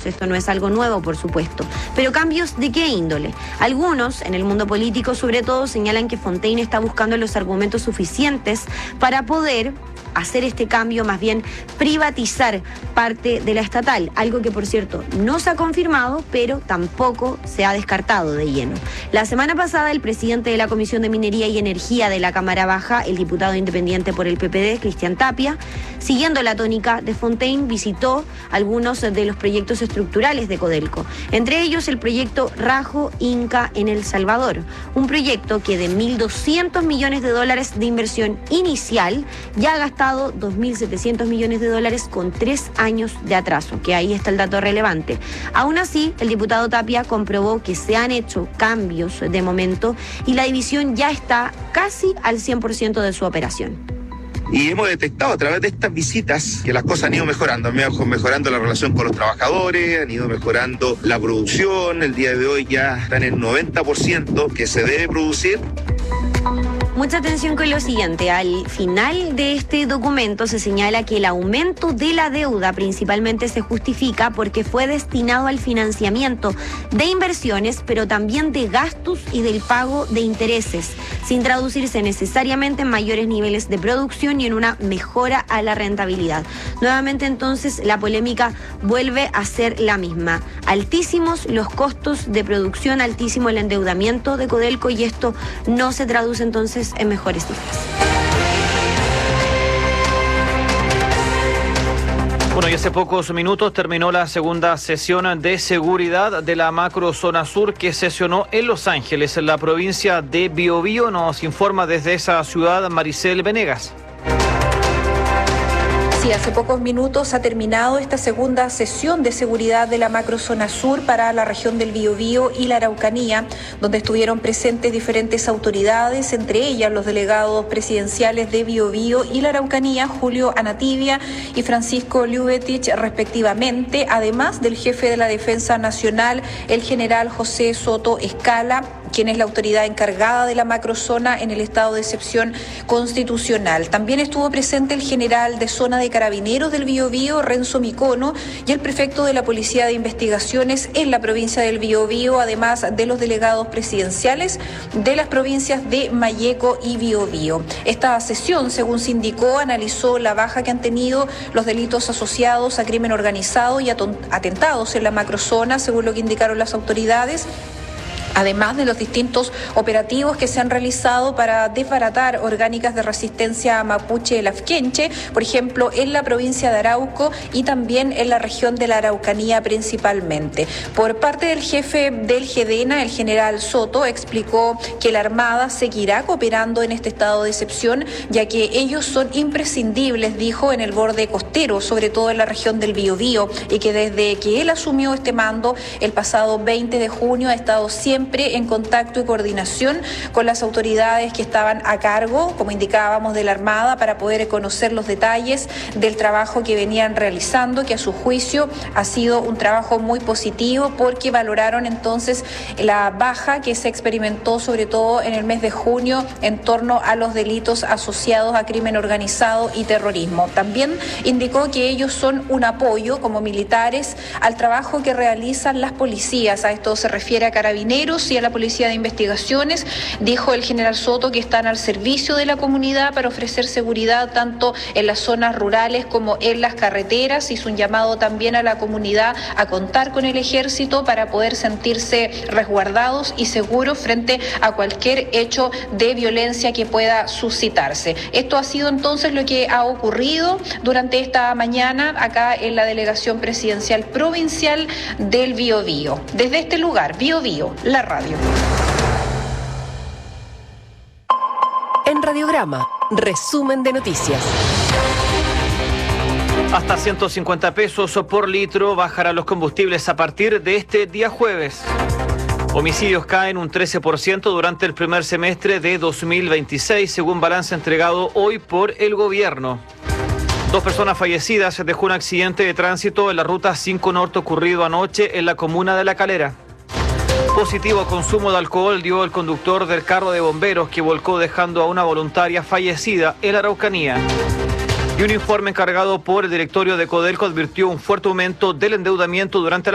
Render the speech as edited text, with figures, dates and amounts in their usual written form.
esto no es algo nuevo, por supuesto. Pero cambios ¿de qué índole? Algunos, en el mundo político sobre todo, señalan que Fontaine está buscando los argumentos suficientes para poder hacer este cambio, más bien privatizar parte de la estatal, algo que por cierto no se ha confirmado, pero tampoco se ha descartado de lleno. La semana pasada el presidente de la Comisión de Minería y Energía de la Cámara Baja, el diputado independiente por el PPD, Cristian Tapia, siguiendo la tónica de Fontaine, visitó algunos de los proyectos estructurales de Codelco, entre ellos el proyecto Rajo Inca en El Salvador, un proyecto que de $1.200 millones de inversión inicial ya ha gastado $2.700 millones con 3 años de atraso, que ahí está el dato relevante. Aún así, el diputado Tapia comprobó que se han hecho cambios de momento y la división ya está casi al 100% de su operación. Y hemos detectado a través de estas visitas que las cosas han ido mejorando, mejorando la relación con los trabajadores, han ido mejorando la producción, el día de hoy ya está en el 90% que se debe producir. Mucha atención con lo siguiente. Al final de este documento se señala que el aumento de la deuda principalmente se justifica porque fue destinado al financiamiento de inversiones, pero también de gastos y del pago de intereses, sin traducirse necesariamente en mayores niveles de producción y en una mejora a la rentabilidad. Nuevamente entonces la polémica vuelve a ser la misma. Altísimos los costos de producción, altísimo el endeudamiento de Codelco y esto no se traduce entonces en mejores cifras. Bueno, y hace pocos minutos terminó la segunda sesión de seguridad de la macrozona sur que sesionó en Los Ángeles, en la provincia de Biobío. Nos informa desde esa ciudad Maricel Venegas. Sí, hace pocos minutos ha terminado esta segunda sesión de seguridad de la macrozona sur para la región del Biobío y la Araucanía, donde estuvieron presentes diferentes autoridades, entre ellas los delegados presidenciales de Biobío y la Araucanía, Julio Anativia y Francisco Liubetich, respectivamente, además del jefe de la Defensa Nacional, el general José Soto Escala, quien es la autoridad encargada de la macrozona en el estado de excepción constitucional. También estuvo presente el general de zona de Carabineros del Biobío, Renzo Micono, y el prefecto de la Policía de Investigaciones en la provincia del Biobío, además de los delegados presidenciales de las provincias de Malleco y Biobío. Esta sesión, según se indicó, analizó la baja que han tenido los delitos asociados a crimen organizado y atentados en la macrozona, según lo que indicaron las autoridades, además de los distintos operativos que se han realizado para desbaratar orgánicas de resistencia mapuche lafkenche, por ejemplo, en la provincia de Arauco y también en la región de la Araucanía principalmente. Por parte del jefe del GEDENA, el general Soto, explicó que la Armada seguirá cooperando en este estado de excepción, ya que ellos son imprescindibles, dijo, en el borde costero, sobre todo en la región del Biobío, y que desde que él asumió este mando el pasado 20 de junio ha estado siempre en contacto y coordinación con las autoridades que estaban a cargo, como indicábamos, de la Armada, para poder conocer los detalles del trabajo que venían realizando, que a su juicio ha sido un trabajo muy positivo porque valoraron entonces la baja que se experimentó sobre todo en el mes de junio en torno a los delitos asociados a crimen organizado y terrorismo. También indicó que ellos son un apoyo como militares al trabajo que realizan las policías. A esto se refiere a Carabineros y a la Policía de Investigaciones. Dijo el general Soto que están al servicio de la comunidad para ofrecer seguridad tanto en las zonas rurales como en las carreteras. Hizo un llamado también a la comunidad a contar con el ejército para poder sentirse resguardados y seguros frente a cualquier hecho de violencia que pueda suscitarse. Esto ha sido entonces lo que ha ocurrido durante esta mañana acá en la delegación presidencial provincial del Biobío. Desde este lugar, Biobío, la radio. En Radiograma, resumen de noticias. Hasta 150 pesos por litro bajarán los combustibles a partir de este día jueves. Homicidios caen un 13% durante el primer semestre de 2026, según balance entregado hoy por el gobierno. 2 personas fallecidas dejó un accidente de tránsito en la ruta 5 Norte ocurrido anoche en la comuna de La Calera. Positivo a consumo de alcohol dio el conductor del carro de bomberos que volcó dejando a una voluntaria fallecida en la Araucanía. Y un informe encargado por el directorio de Codelco advirtió un fuerte aumento del endeudamiento durante la